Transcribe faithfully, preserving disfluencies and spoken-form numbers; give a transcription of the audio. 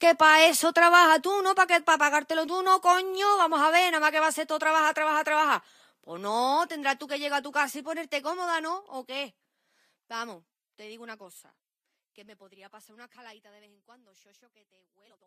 que para eso trabaja tú, ¿no? Para que para pagártelo tú, no, coño. Vamos a ver, nada más que va a ser todo trabajar, trabajar, trabajar. Pues no, tendrás tú que llegar a tu casa y ponerte cómoda, ¿no? ¿O qué? Vamos, te digo una cosa, que me podría pasar una escaladita de vez en cuando, Xoxo, que te huelo todo.